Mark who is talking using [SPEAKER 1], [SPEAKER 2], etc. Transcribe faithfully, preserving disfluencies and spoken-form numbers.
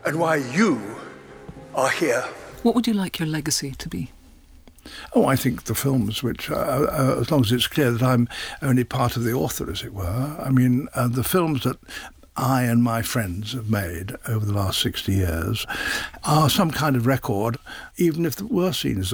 [SPEAKER 1] and why you are here.
[SPEAKER 2] What would you like your legacy to be?
[SPEAKER 3] Oh, I think the films, which, uh, uh, as long as it's clear that I'm only part of the author, as it were, I mean, uh, the films that I and my friends have made over the last sixty years are some kind of record, even if there were scenes